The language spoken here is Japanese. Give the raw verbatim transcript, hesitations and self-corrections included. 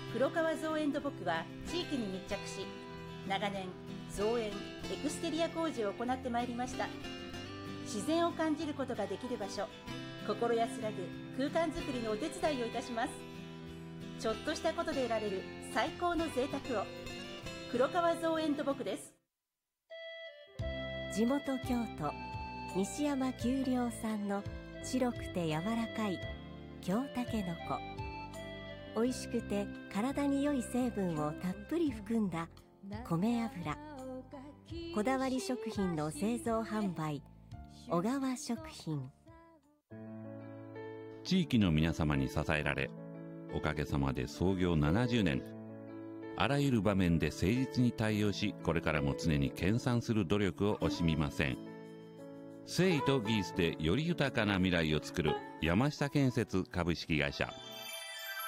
黒川造園土木は地域に密着し、長年造園エクステリア工事を行ってまいりました。自然を感じることができる場所、心安らぐ空間づくりのお手伝いをいたします。ちょっとしたことで得られる最高の贅沢を。黒川造園土木です。 地元京都西山丘陵産の白くて柔らかい京たけのこ。美味しくて体に良い成分をたっぷり含んだ米油。こだわり食品の製造販売、小川食品。 地域の皆様に支えられ、おかげさまで創業ななじゅうねん。あらゆる場面で誠実に対応し、これからも常に研鑽する努力を惜しみません。誠意と技術でより豊かな未来を作る山下建設株式会社。